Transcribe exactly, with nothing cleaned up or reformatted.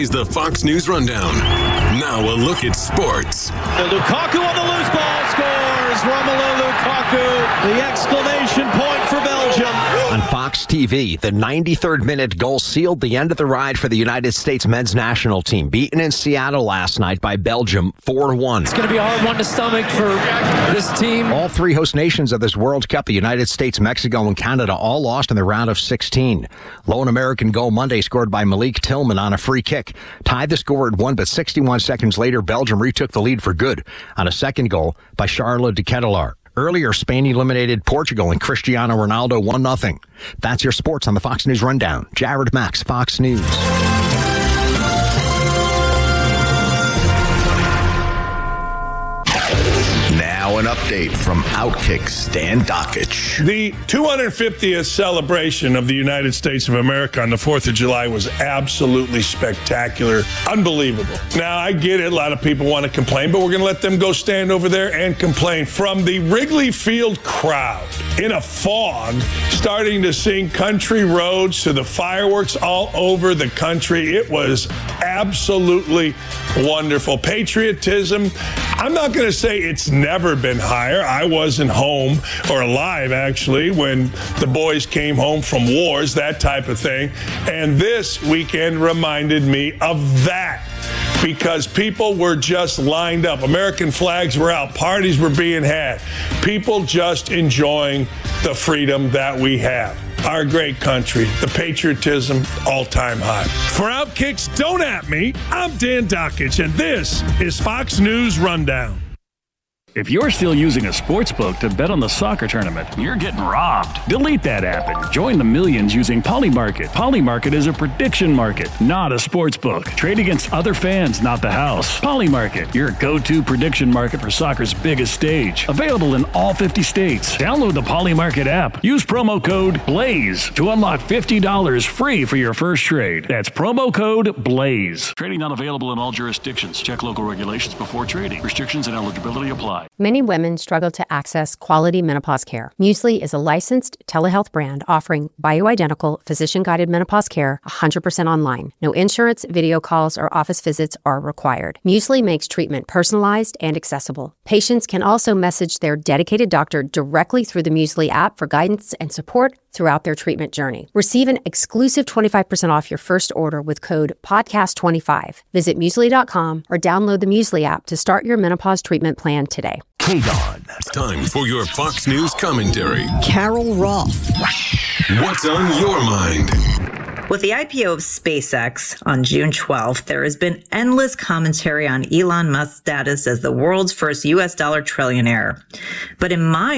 is the Fox News Rundown. Now a look at sports. The Lukaku on the loose ball scores. Romelu Lukaku, the exclamation point for Belgium. On Fox T V, the ninety-third minute goal sealed the end of the ride for the United States men's national team, beaten in Seattle last night by Belgium four to one. It's going to be a hard one to stomach for this team. All three host nations of this World Cup, the United States, Mexico, and Canada, all lost in the round of sixteen. Lone American goal Monday scored by Malik Tillman on a free kick tied the score at one, but sixty-one seconds later, Belgium retook the lead for good on a second goal by Charles de Ketelaere. Earlier, Spain eliminated Portugal and Cristiano Ronaldo one nothing. That's your sports on the Fox News Rundown. Jared Max, Fox News. Now an update from Outkick Stan Dakich. The two hundred fiftieth celebration of the United States of America on the fourth of July was absolutely spectacular. Unbelievable. Now, I get it. A lot of people want to complain, but we're going to let them go stand over there and complain. From the Wrigley Field crowd in a fog, starting to sing Country Roads to the fireworks all over the country. It was absolutely wonderful. Patriotism, I'm not going to say it's never been higher. I wasn't home or alive, actually, when the boys came home from wars, that type of thing. And this weekend reminded me of that, because people were just lined up. American flags were out. Parties were being had. People just enjoying the freedom that we have. Our great country, the patriotism, all-time high. For Outkick's Don't At Me, I'm Dan Dakich, and this is Fox News Rundown. If you're still using a sports book to bet on the soccer tournament, you're getting robbed. Delete that app and join the millions using Polymarket. Polymarket is a prediction market, not a sports book. Trade against other fans, not the house. Polymarket, your go-to prediction market for soccer's biggest stage. Available in all fifty states. Download the Polymarket app. Use promo code BLAZE to unlock fifty dollars free for your first trade. That's promo code BLAZE. Trading not available in all jurisdictions. Check local regulations before trading. Restrictions and eligibility apply. Many women struggle to access quality menopause care. Muesli is a licensed telehealth brand offering bioidentical, physician-guided menopause care one hundred percent online. No insurance, video calls, or office visits are required. Muesli makes treatment personalized and accessible. Patients can also message their dedicated doctor directly through the Muesli app for guidance and support throughout their treatment journey. Receive an exclusive twenty-five percent off your first order with code podcast twenty-five. Visit Muesli dot com or download the Muesli app to start your menopause treatment plan today. K D O N. It's time for your Fox News commentary. Carol Roth. What's on your mind? With the I P O of SpaceX on June twelfth, there has been endless commentary on Elon Musk's status as the world's first U S dollar trillionaire. But in my